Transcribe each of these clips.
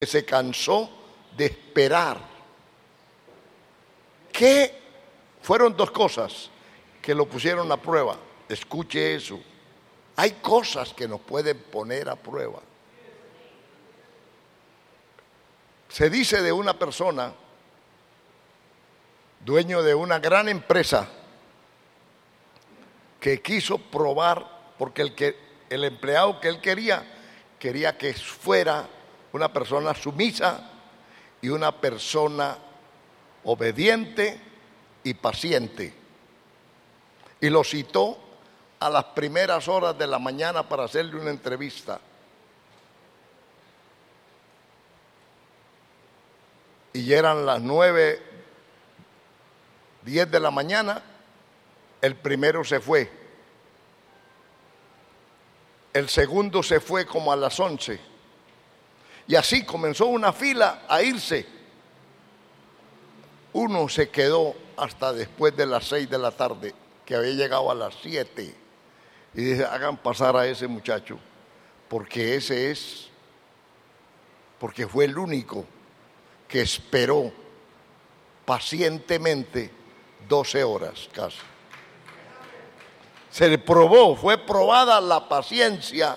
se cansó de esperar. ¿Qué? Fueron dos cosas que lo pusieron a prueba. Escuche eso. Hay cosas que nos pueden poner a prueba. Se dice de una persona, dueño de una gran empresa, que quiso probar, porque el empleado que él quería que fuera una persona sumisa y una persona obediente y paciente. Y lo citó a las primeras horas de la mañana para hacerle una entrevista. Y eran las 9:10 de la mañana, el primero se fue. El segundo se fue como a las 11. Y así comenzó una fila a irse. Uno se quedó hasta después de las 6 de la tarde, que había llegado a las 7. Y dije, hagan pasar a ese muchacho, porque porque fue el único que esperó pacientemente 12 horas casi. Se le probó, fue probada la paciencia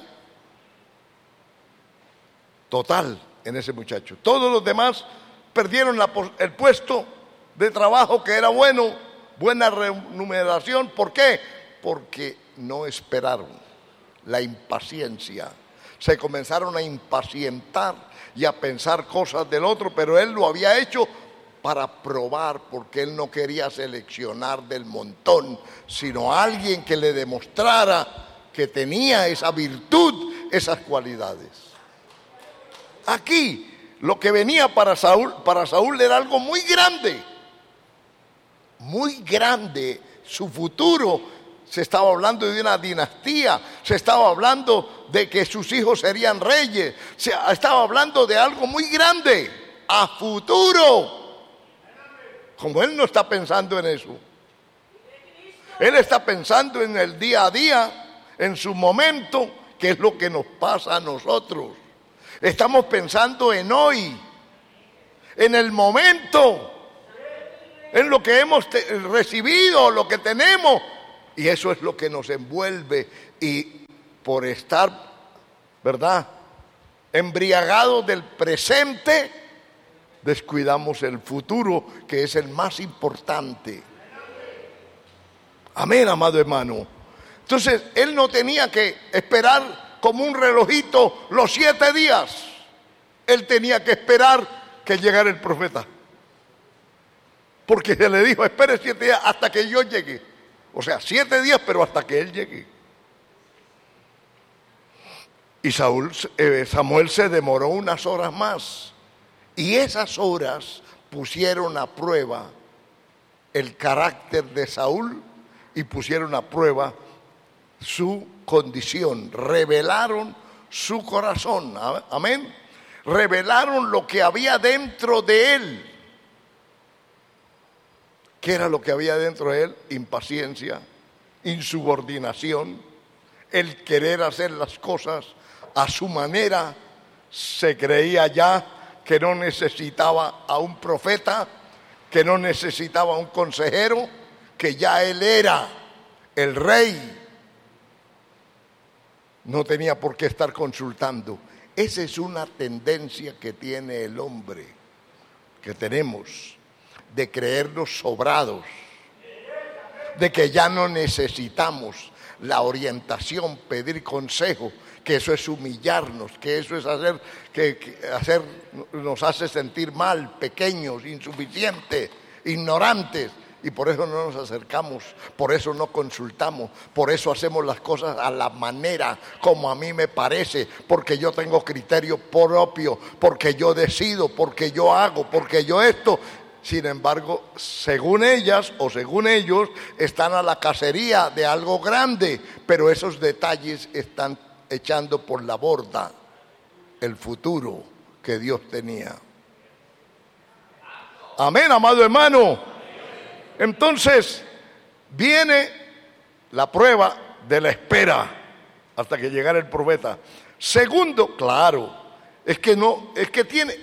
total en ese muchacho. Todos los demás perdieron el puesto de trabajo que era bueno, buena remuneración. ¿Por qué? Porque no esperaron. La impaciencia. Se comenzaron a impacientar y a pensar cosas del otro, pero él lo había hecho para probar, porque él no quería seleccionar del montón, sino a alguien que le demostrara que tenía esa virtud, esas cualidades. Aquí, lo que venía para Saúl era algo muy grande, muy grande. Su futuro, se estaba hablando de una dinastía, se estaba hablando de que sus hijos serían reyes, se estaba hablando de algo muy grande, a futuro. Como él no está pensando en eso, él está pensando en el día a día, en su momento, que es lo que nos pasa a nosotros. Estamos pensando en hoy, en el momento, en lo que hemos recibido, lo que tenemos, y eso es lo que nos envuelve. Y por estar, ¿verdad?, embriagados del presente, descuidamos el futuro, que es el más importante. Amén, amado hermano. Entonces, él no tenía que esperar como un relojito los 7 días. Él tenía que esperar que llegara el profeta. Porque se le dijo, espere 7 días hasta que yo llegue. O sea, 7 días, pero hasta que él llegue. Y Samuel se demoró unas horas más. Y esas horas pusieron a prueba el carácter de Saúl y pusieron a prueba su condición. Revelaron su corazón. Amén. Revelaron lo que había dentro de él. ¿Qué era lo que había dentro de él? Impaciencia, insubordinación, el querer hacer las cosas a su manera. Se creía ya que no necesitaba a un profeta, que no necesitaba a un consejero, que ya él era el rey. No tenía por qué estar consultando. Esa es una tendencia que tiene el hombre, que tenemos, de creernos sobrados, de que ya no necesitamos la orientación, pedir consejo, que eso es humillarnos, que eso es nos hace sentir mal, pequeños, insuficientes, ignorantes, y por eso no nos acercamos, por eso no consultamos, por eso hacemos las cosas a la manera como a mí me parece, porque yo tengo criterio propio, porque yo decido, porque yo hago, porque yo esto. Sin embargo, según ellas o según ellos, están a la cacería de algo grande, pero esos detalles están echando por la borda el futuro que Dios tenía. Amén, amado hermano. Entonces, viene la prueba de la espera hasta que llegara el profeta. Segundo, claro, Es que no, es que tiene,